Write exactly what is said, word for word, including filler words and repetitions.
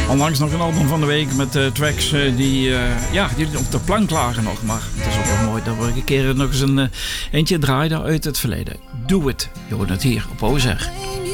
Onlangs nog een album van de week met uh, tracks uh, die, uh, ja, die op de plank lagen nog. Maar het is ook wel mooi dat we een keer nog eens een uh, eentje draaiden uit het verleden. Doe het. Je hoort het hier op O Z R.